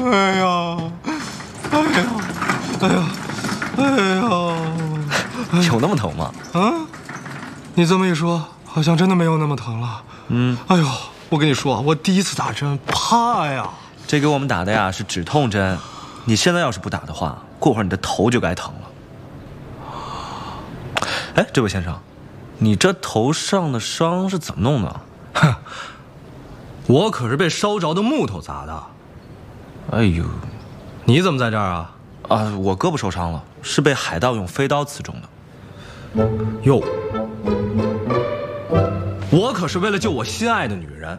哎呀，哎呀，哎呀，哎呀， 有那么疼吗？ 啊，你这么一说，好像真的没有那么疼了。哎呦，我跟你说，我第一次打针怕呀。 这给我们打的呀是止痛针，你现在要是不打的话，过会儿你的头就该疼了。哎，这位先生，你这头上的伤是怎么弄的？ 哼，我可是被烧着的木头砸的。 哎呦， 你怎么在这儿啊？ 啊，我胳膊受伤了，是被海盗用飞刀刺中的。 哟，我可是为了救我心爱的女人。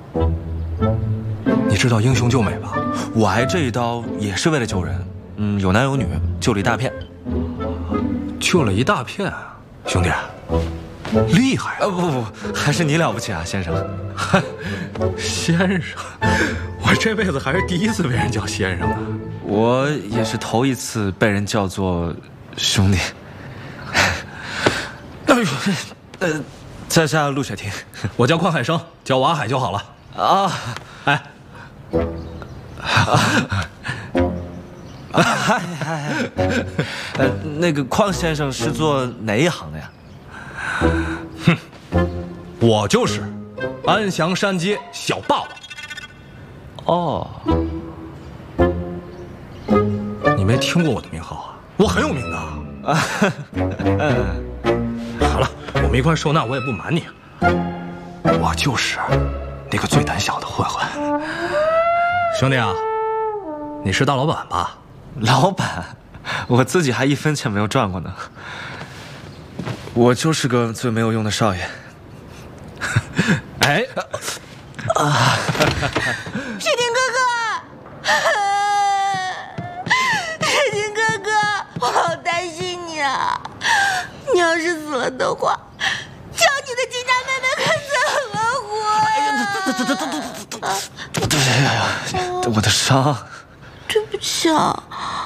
你知道英雄救美吧？ 我挨这一刀也是为了救人，有男有女，救了一大片。 救了一大片，兄弟，厉害啊！ 不，还是你了不起啊，先生。 先生，我这辈子还是第一次被人叫先生啊。 我也是头一次被人叫做兄弟。哎呦，在下陆雪婷， 我叫邝海生，叫我阿海就好了。 啊， 哎， 那个邝先生是做哪一行的呀？ 哼，我就是安祥山街小霸王。 哦， 你没听过我的名号啊？我很有名的。好了，我们一块受难，我也不瞒你，我就是那个最胆小的混混。兄弟啊，你是大老板吧？ 老板，我自己还一分钱没有赚过呢。我就是个最没有用的少爷。 哎， 雪婷哥哥，雪婷哥哥，我好担心你啊！你要是死了的话，叫你的金家妹妹可怎么活呀？ 哎呀，我的伤。 对不起啊。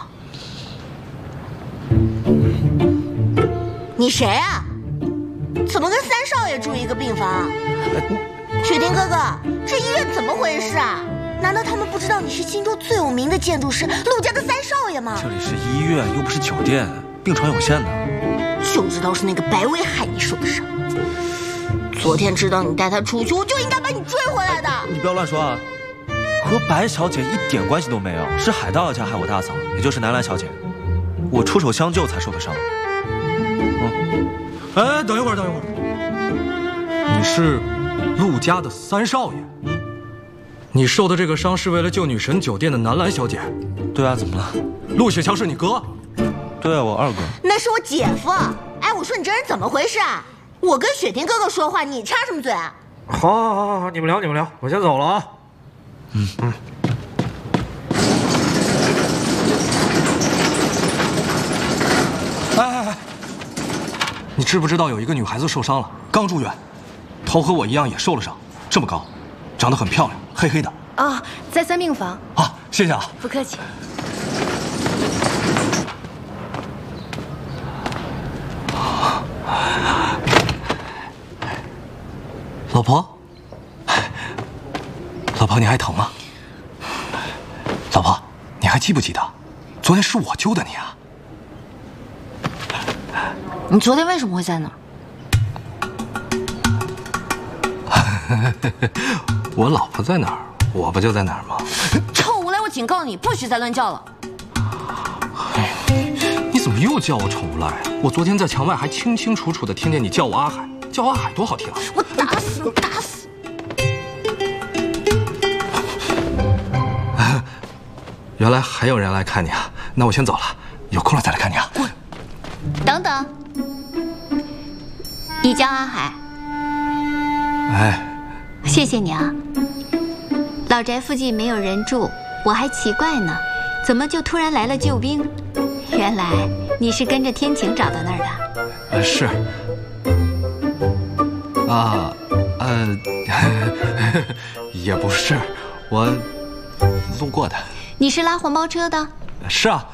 你谁啊？怎么跟三少爷住一个病房啊？雪婷哥哥，这医院怎么回事啊？难道他们不知道你是荆州最有名的建筑师陆家的三少爷吗？ 这里是医院，又不是酒店，病床有限的。 就知道是那个白薇害你受的伤。昨天知道你带他出去，我就应该把你追回来的。 你不要乱说啊！和白小姐一点关系都没有，是海盗家害我大嫂，也就是南兰小姐，我出手相救才受的伤。 哎，等一会儿，你是陆家的三少爷？你受的这个伤是为了救女神酒店的南兰小姐？ 对啊，怎么了？ 陆雪强是你哥？ 对啊，我二哥。 那是我姐夫。哎，我说你这人怎么回事啊？我跟雪婷哥哥说话，你插什么嘴啊？ 好，你们聊，我先走了啊。哎，你知不知道有一个女孩子受伤了，刚住院，头和我一样也受了伤，这么高，长得很漂亮，黑黑的。 啊，在3病房。 啊，谢谢啊。 不客气。 老婆，你还疼吗？老婆，你还记不记得，昨天是我救的你啊？ 你昨天为什么会在那儿？ 我老婆在哪儿，我不就在哪儿吗？ 臭无赖！我警告你，不许再乱叫了。 你怎么又叫我丑无赖啊？我昨天在墙外还清清楚楚地听见你叫我阿海，叫阿海多好听啊！ 我打死你，打死！ 原来还有人来看你啊！那我先走了，有空了再来看你啊！滚！ 等等，你叫阿海。 哎， 谢谢你啊。老宅附近没有人住，我还奇怪呢，怎么就突然来了救兵？原来你是跟着天晴找到那儿的。 是。啊，也不是，我路过的。 你是拉黄包车的？ 是啊。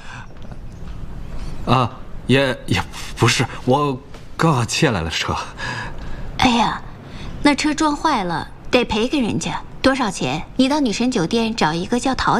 也不是，我刚好借来了车。 哎呀，那车撞坏了，得赔给人家，多少钱？你到女神酒店找一个叫陶